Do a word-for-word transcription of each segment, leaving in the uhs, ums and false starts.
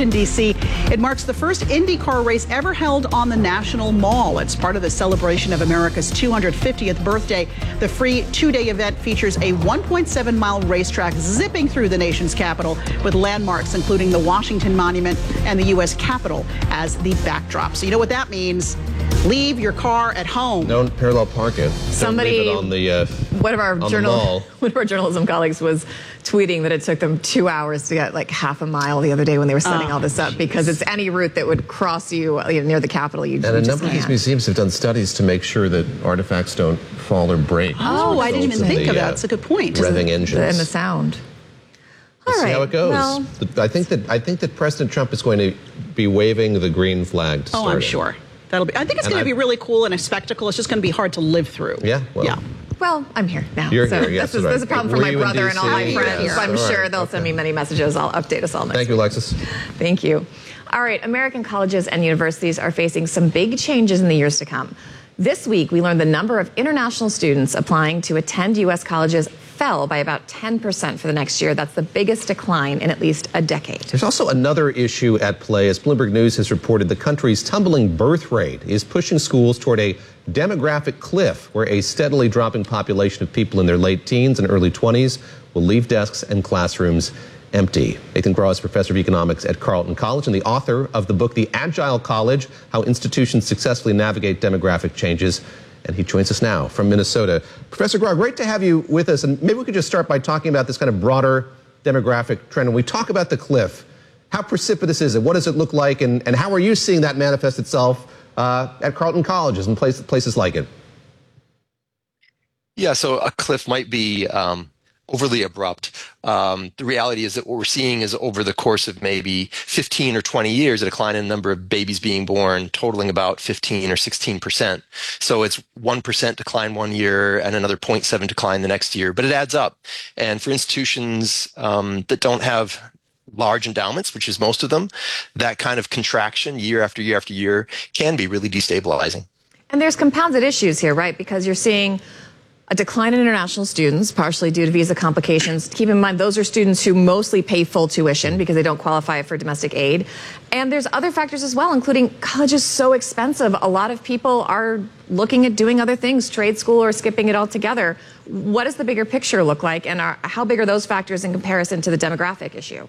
Washington, D C It marks the first IndyCar race ever held on the National Mall. It's part of the celebration of America's two hundred fiftieth birthday. The free two-day event features a one point seven mile racetrack zipping through the nation's capital with landmarks including the Washington Monument and the U S Capitol as the backdrop. So you know what that means. Leave your car at home. Don't parallel park it. Somebody, Don't leave it on the, uh, one of our on journal, one of our journalism colleagues was tweeting that it took them two hours to get like half a mile the other day when they were setting oh, all this up geez. because it's any route that would cross you, you know, near the Capitol. You, and you a just number can't. of these museums have done studies to make sure that artifacts don't fall or break. Oh, I didn't even think the, of that. Uh, That's a good point. Revving engines And the sound. We'll All see right. how it goes. Well, I think that I think that President Trump is going to be waving the green flag to start Oh, I'm it. sure. That'll be. I think it's And going I- to be really cool and a spectacle. It's just going to be hard to live through. Yeah, well. yeah. well, I'm here now. You're so here, yes, this is, right. this is a problem for Were my you in brother and all my D C? friends. Yes, I'm all sure right, they'll okay. send me many messages. I'll update us all next Thank you, Alexis. Thank you. All right, American colleges and universities are facing some big changes in the years to come. This week, we learned the number of international students applying to attend U S colleges fell by about ten percent for the next year. That's the biggest decline in at least a decade. There's also another issue at play. As Bloomberg News has reported, the country's tumbling birth rate is pushing schools toward a demographic cliff where a steadily dropping population of people in their late teens and early twenties will leave desks and classrooms empty. Nathan Graw is professor of economics at Carleton College and the author of the book, The Agile College, How Institutions Successfully Navigate Demographic Changes. And he joins us now from Minnesota. Professor Graw, great to have you with us. And maybe we could just start by talking about this kind of broader demographic trend. When we talk about the cliff, how precipitous is it? What does it look like? And, and how are you seeing that manifest itself uh, at Carleton Colleges and place, places like it? Yeah, so a cliff might be um, overly abrupt. Um, the reality is that what we're seeing is over the course of maybe fifteen or twenty years, a decline in the number of babies being born, totaling about fifteen or sixteen percent. So it's one percent decline one year and another zero point seven decline the next year, but it adds up. And for institutions um, that don't have large endowments, which is most of them, that kind of contraction year after year after year can be really destabilizing. And there's compounded issues here, right? Because you're seeing a decline in international students, partially due to visa complications. Keep in mind, those are students who mostly pay full tuition because they don't qualify for domestic aid. And there's other factors as well, including college is so expensive. A lot of people are looking at doing other things, trade school or skipping it altogether. What does the bigger picture look like? And are, how big are those factors in comparison to the demographic issue?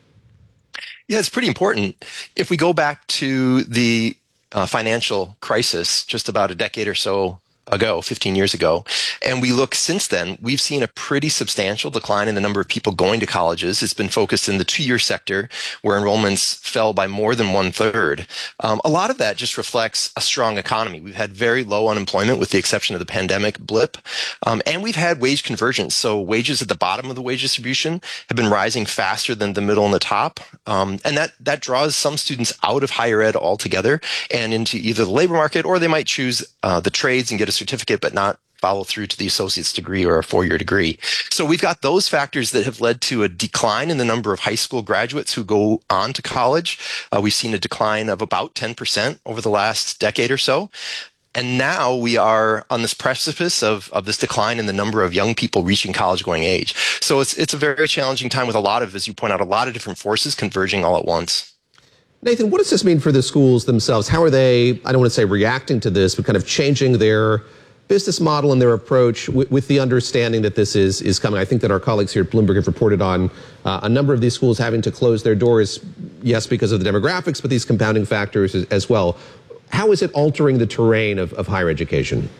Yeah, it's pretty important. If we go back to the uh, financial crisis just about a decade or so ago, fifteen years ago. And we look since then, we've seen a pretty substantial decline in the number of people going to colleges. It's been focused in the two-year sector where enrollments fell by more than one third. Um, a lot of that just reflects a strong economy. We've had very low unemployment with the exception of the pandemic blip. Um, and we've had wage convergence. So wages at the bottom of the wage distribution have been rising faster than the middle and the top. Um, and that, that draws some students out of higher ed altogether and into either the labor market or they might choose uh, the trades and get a certificate, but not follow through to the associate's degree or a four-year degree. So we've got those factors that have led to a decline in the number of high school graduates who go on to college. Uh, we've seen a decline of about ten percent over the last decade or so. And now we are on this precipice of, of this decline in the number of young people reaching college-going age. So it's, it's a very challenging time with a lot of, as you point out, a lot of different forces converging all at once. Nathan, what does this mean for the schools themselves? How are they, I don't want to say reacting to this, but kind of changing their business model and their approach with, with the understanding that this is, is coming? I think that our colleagues here at Bloomberg have reported on uh, a number of these schools having to close their doors, yes, because of the demographics, but these compounding factors as, as well. How is it altering the terrain of, of higher education?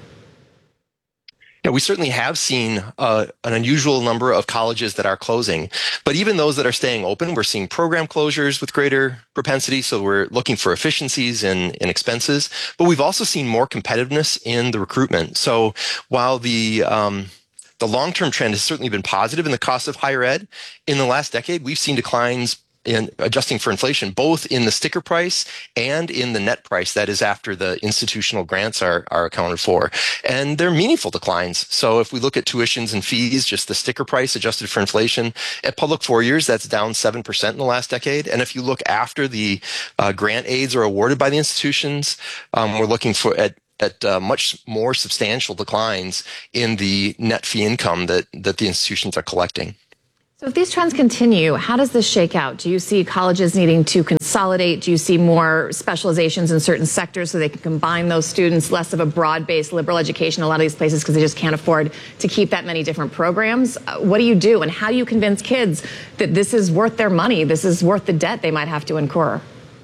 Yeah, we certainly have seen uh, an unusual number of colleges that are closing, but even those that are staying open, we're seeing program closures with greater propensity. So we're looking for efficiencies in, in expenses, but we've also seen more competitiveness in the recruitment. So while the um, the long-term trend has certainly been positive in the cost of higher ed, in the last decade, we've seen declines in adjusting for inflation, both in the sticker price and in the net price, that is after the institutional grants are, are accounted for. And they're meaningful declines. So if we look at tuitions and fees, just the sticker price adjusted for inflation, at public four years, that's down seven percent in the last decade. And if you look after the uh, grant aids are awarded by the institutions, um, we're looking for at at uh, much more substantial declines in the net fee income that, that the institutions are collecting. So if these trends continue, how does this shake out? Do you see colleges needing to consolidate? Do you see more specializations in certain sectors so they can combine those students, less of a broad-based liberal education in a lot of these places because they just can't afford to keep that many different programs? Uh, what do you do, and how do you convince kids that this is worth their money, this is worth the debt they might have to incur?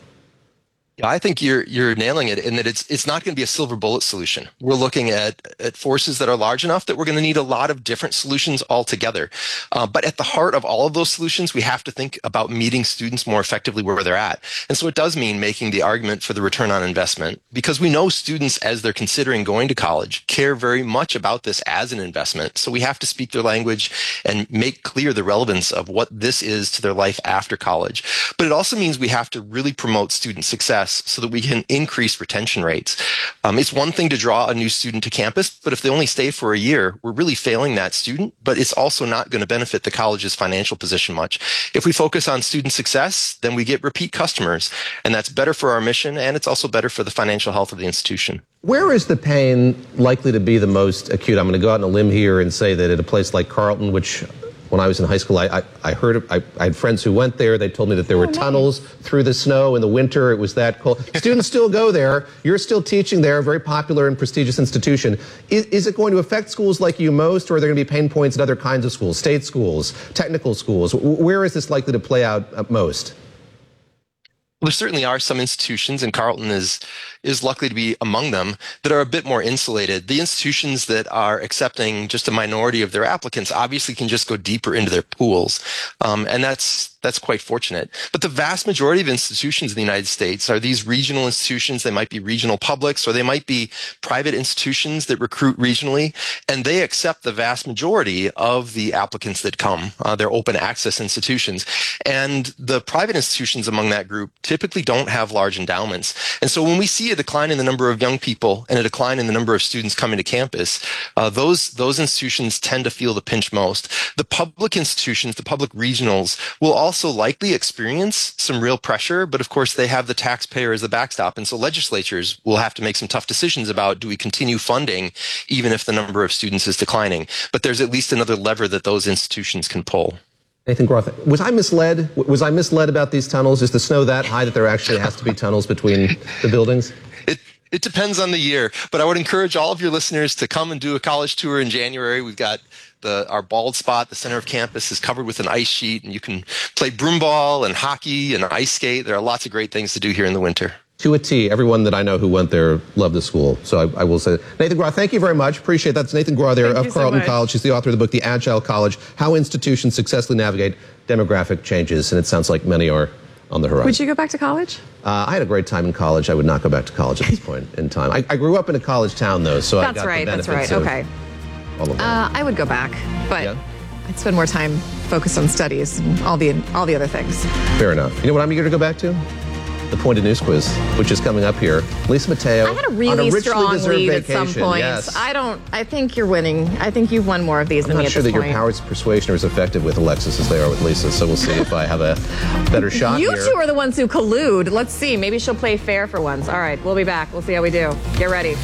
Yeah, I think you're you're nailing it in that it's it's not going to be a silver bullet solution. We're looking at, at forces that are large enough that we're going to need a lot of different solutions altogether. Uh, but at the heart of all of those solutions, we have to think about meeting students more effectively where they're at. And so it does mean making the argument for the return on investment, because we know students, as they're considering going to college, care very much about this as an investment. So we have to speak their language and make clear the relevance of what this is to their life after college. But it also means we have to really promote student success so that we can increase retention rates. Um, it's one thing to draw a new student to campus, but if they only stay for a year, we're really failing that student, but it's also not going to benefit the college's financial position much. If we focus on student success, then we get repeat customers, and that's better for our mission, and it's also better for the financial health of the institution. Where is the pain likely to be the most acute? I'm going to go out on a limb here and say that at a place like Carleton, which when I was in high school, I, I, I heard, of, I, I had friends who went there. They told me that there were oh, tunnels nice. through the snow in the winter. It was that cold. Students still go there. You're still teaching there, a very popular and prestigious institution. Is, is it going to affect schools like you most, or are there going to be pain points at other kinds of schools, state schools, technical schools? Where is this likely to play out most? Well, there certainly are some institutions, and Carleton is is lucky to be among them, that are a bit more insulated. The institutions that are accepting just a minority of their applicants obviously can just go deeper into their pools, um, and that's that's quite fortunate. But the vast majority of institutions in the United States are these regional institutions. They might be regional publics, or they might be private institutions that recruit regionally, and they accept the vast majority of the applicants that come. Uh, they're open access institutions. And the private institutions among that group typically don't have large endowments. And so when we see a decline in the number of young people and a decline in the number of students coming to campus, uh, those, those institutions tend to feel the pinch most. The public institutions, the public regionals, will also also likely experience some real pressure, but of course they have the taxpayer as the backstop. And so legislatures will have to make some tough decisions about, do we continue funding even if the number of students is declining? But there's at least another lever that those institutions can pull. Nathan Groth, was I misled? Was I misled about these tunnels? Is the snow that high that there actually has to be tunnels between the buildings? It It depends on the year, but I would encourage all of your listeners to come and do a college tour in January. We've got the, our bald spot, the center of campus, is covered with an ice sheet, and you can play broomball and hockey and ice skate. There are lots of great things to do here in the winter. To a T, everyone that I know who went there loved the school. So I, I will say, Nathan Groth, thank you very much. Appreciate that. That's Nathan Groth there of Carleton so College. He's the author of the book, The Agile College, How Institutions Successfully Navigate Demographic Changes. And it sounds like many are on the horizon. Would you go back to college? Uh, I had a great time in college. I would not go back to college at this point in time. I, I grew up in a college town, though, so that's I got right, the benefits That's right, of okay. all of that. Uh, I would go back, but yeah? I'd spend more time focused on studies and all the, all the other things. Fair enough. You know what I'm eager to go back to? The Pointed News Quiz, which is coming up here. Lisa Mateo. I had a really on a strong lead vacation. at some point. Yes. I don't. I think you're winning. I think you've won more of these I'm than me not at sure this that point. your powers of persuasion are as effective with Alexis as they are with Lisa, so we'll see if I have a better shot You here. two are the ones who collude. Let's see. Maybe she'll play fair for once. All right, we'll be back. We'll see how we do. Get ready.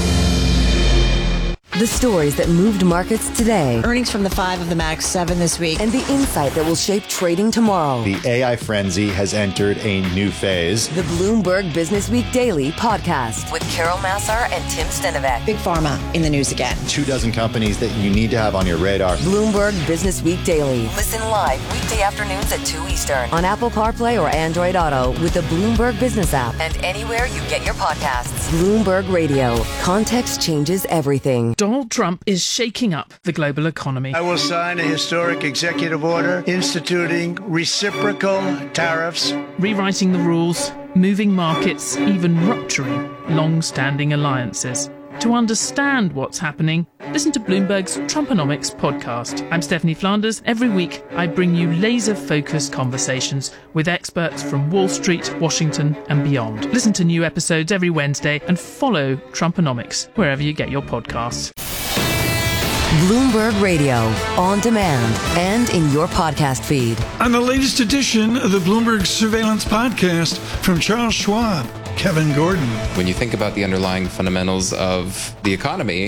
The stories that moved markets today. Earnings from the five of the Max seven this week. And the insight that will shape trading tomorrow. The A I frenzy has entered a new phase. The Bloomberg Business Week Daily podcast with Carol Massar and Tim Stenovec. Big Pharma in the news again. Two dozen companies that you need to have on your radar. Bloomberg Business Week Daily. Listen live weekday afternoons at two Eastern on Apple CarPlay or Android Auto with the Bloomberg Business app and anywhere you get your podcasts. Bloomberg Radio. Context changes everything. Donald Trump is shaking up the global economy. I will sign a historic executive order instituting reciprocal tariffs, rewriting the rules, moving markets, even rupturing long-standing alliances. To understand what's happening, listen to Bloomberg's Trumponomics podcast. I'm Stephanie Flanders. Every week, I bring you laser-focused conversations with experts from Wall Street, Washington, and beyond. Listen to new episodes every Wednesday and follow Trumponomics wherever you get your podcasts. Bloomberg Radio, on demand and in your podcast feed. On the latest edition of the Bloomberg Surveillance Podcast from Charles Schwab, Kevin Gordon. When you think about the underlying fundamentals of the economy,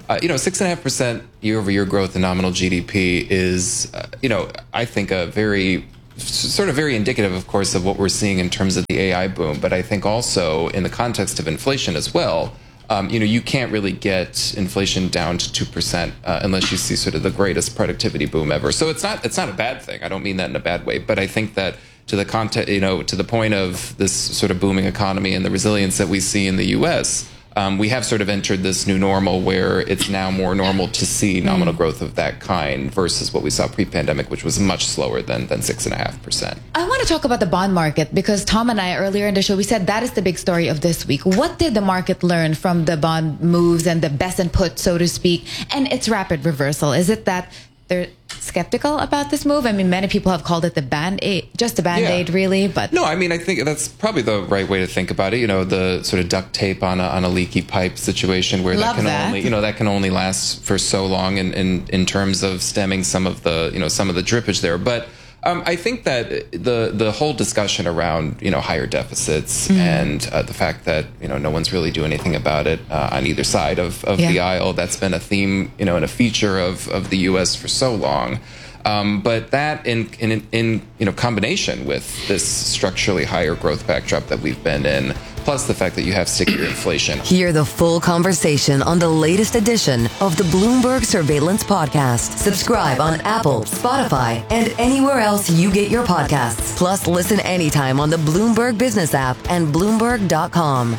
Uh, you know, six and a half percent year-over-year growth in nominal G D P is, uh, you know, I think a very sort of very indicative, of course, of what we're seeing in terms of the A I boom. But I think also in the context of inflation as well, um, you know, you can't really get inflation down to two percent uh, unless you see sort of the greatest productivity boom ever. So it's not it's not a bad thing. I don't mean that in a bad way, but I think that to the context, you know, to the point of this sort of booming economy and the resilience that we see in the U S, Um, we have sort of entered this new normal where it's now more normal to see nominal mm. growth of that kind versus what we saw pre-pandemic, which was much slower than, than six and a half percent. I want to talk about the bond market because Tom and I earlier in the show, we said that is the big story of this week. What did the market learn from the bond moves and the best and put, so to speak, and its rapid reversal? Is it that they're skeptical about this move? I mean, many people have called it the band-aid, just a band-aid, yeah. really. But no, I mean, I think that's probably the right way to think about it. You know, the sort of duct tape on a, on a leaky pipe situation where Love that can that. only, you know, that can only last for so long in, in, in terms of stemming some of the, you know, some of the drippage there. But Um, I think that the the whole discussion around, you know, higher deficits mm. and uh, the fact that, you know, no one's really doing anything about it uh, on either side of, of yeah. the aisle, that's been a theme, you know, and a feature of, of the U S for so long. Um, but that in, in, in, you know, combination with this structurally higher growth backdrop that we've been in, plus the fact that you have stickier inflation. Hear the full conversation on the latest edition of the Bloomberg Surveillance Podcast. Subscribe on Apple, Spotify, and anywhere else you get your podcasts. Plus, listen anytime on the Bloomberg Business app and Bloomberg dot com.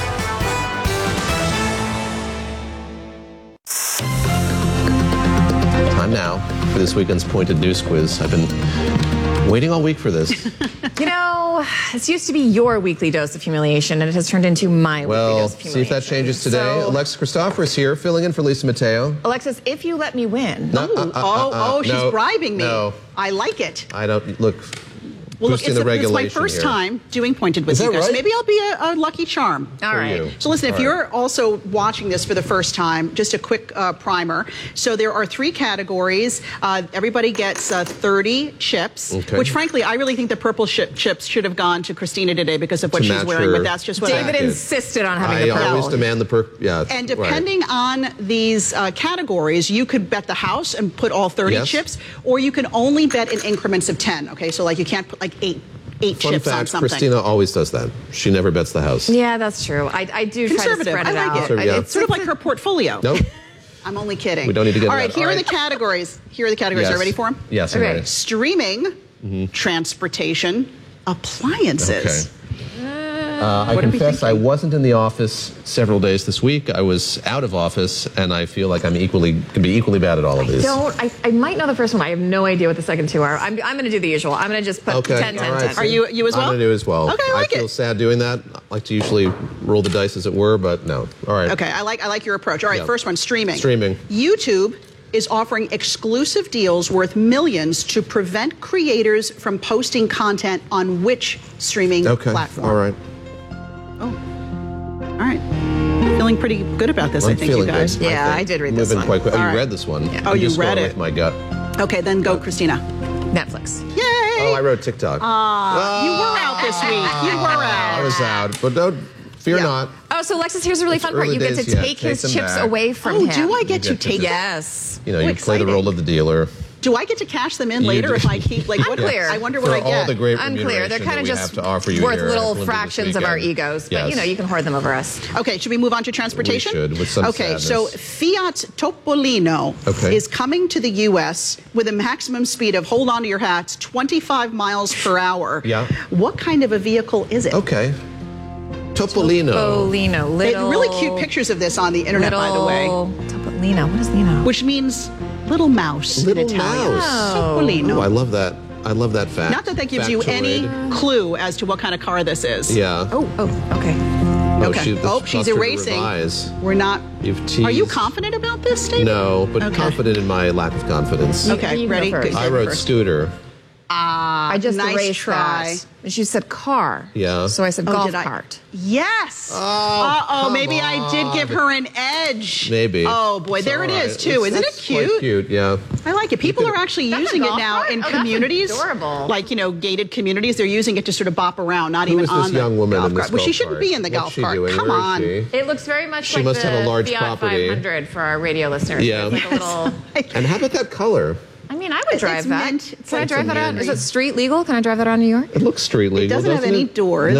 Time now for this weekend's Pointed News Quiz. I've been waiting all week for this. You know, this used to be your weekly dose of humiliation, and it has turned into my well, weekly dose of humiliation. See if that changes today. So, Alexis Christopher is here, filling in for Lisa Mateo. Alexis, if you let me win. No, oh, uh, uh, uh, oh, oh, she's no, bribing me. No. I like it. I don't, look... Well, look, it's, the a, it's my first here. time doing Pointed with Is you guys. right? Maybe I'll be a, a lucky charm. All right. You. So listen, if All you're right. also watching this for the first time, just a quick uh, primer. So there are three categories. Uh, everybody gets uh, thirty chips, okay. which frankly, I really think the purple sh- chips should have gone to Christina today because of what To she's match wearing, her but that's just what David I insisted on having I the purple. always demand the per... Yeah, And depending right. on these uh, categories, you could bet the house and put all thirty Yes. chips, or you can only bet in increments of ten. Okay, so like you can't put like eight. Eight Fun chips fact, on something. Christina always does that. She never bets the house. Yeah, that's true. I, I do try to Conservative. spread I it like out. it. Conservative, yeah. It's sort of like her portfolio. Nope. I'm only kidding. We don't need to get All into right, that. here All are right. the categories. Here are the categories. Yes. Are you ready for them? Yes, I'm Okay. ready. Streaming, mm-hmm. transportation, appliances. Okay. Uh, I What are we confess I thinking? wasn't in the office several days this week. I was out of office, and I feel like I'm equally can be equally bad at all of these. Don't I, I might know the first one. I have no idea what the second two are. I'm, I'm going to do the usual. I'm going to just put Okay, ten, ten, all right. ten. Are you you as well? I'm gonna do as well. Okay, I like feel it. sad doing that. I like to usually roll the dice, as it were, but no. All right. Okay, I like I like your approach. All right, Yeah. first one, streaming. Streaming. YouTube is offering exclusive deals worth millions to prevent creators from posting content on which streaming Okay. platform? All right. Oh. All right. I'm feeling pretty good about this, I'm I think, you feeling guys. good. Yeah, think. I did read this Moving one. quite quick. Oh, All you right. read this one. Oh, I'm you just read going it. with my gut. Okay, then go, Christina. Netflix. Yay! Oh, I wrote TikTok. Ah, you were out this week. You were I out. was out, but don't fear Yeah. not. Oh, so Alexis, here's a really It's fun part. early You get to days yet. take Take his them chips back. away from Oh, him. do I get You to get to take the- them? Yes. You know, Oh, you play the exciting. role of the dealer. Do I get to cash them in You later do. if I keep, like, what? Unclear. I wonder what For I get. all the great Unclear. They're remuneration kind that of we just have to offer you worth here little at Bloomberg this fractions of our weekend. egos. But, Yes. you know, you can hoard them over us. Okay, should we move on to transportation? We should, with some Okay, so sadness. Fiat Topolino Okay. is coming to the U S with a maximum speed of, hold on to your hats, twenty-five miles per hour. Yeah. What kind of a vehicle is it? Okay. Topolino. Topolino. They Little. have really cute pictures of this on the internet, by the way. Topolino. What is Lino? Which means little mouse Little in Italian. mouse. Topolino. Oh, I love that. I love that fact. Not that that gives you any Factoid. clue as to what kind of car this is. Yeah. Oh, oh, okay. Oh, Okay. she, this Oh, caused she's her to erasing. revise. We're not. You've teased. Are you confident about this, David? No, but Okay. confident in my lack of confidence. You- Okay, you go ready? first. Good. I wrote First. scooter. Ah, I just nice erased try. that. And she said car. Yeah. So I said Oh, golf did I? cart. Yes. Oh, Uh-oh, come maybe I did give her an edge. Maybe. Oh, boy, It's there all it right. is, too. It's- Isn't it that's quite cute? cute, yeah. I like it. People are actually That's a using it golf now cart? in Oh, that's communities. adorable. Like, you know, gated communities. They're using it to sort of bop around, not Who even is on this the young woman golf in this cart. Well, she golf shouldn't cart? be in the What's golf she cart. doing? Come Where is on. she? It looks very much She like must the have a large Fiat property. five hundred for our radio listeners. Yeah. It's like a little. And how about that color? I mean, I would drive it's that. mint. It's Can I like drive a that around? mint. Is it street legal? Can I drive that around New York? It looks street legal. It doesn't have doesn't any it? doors.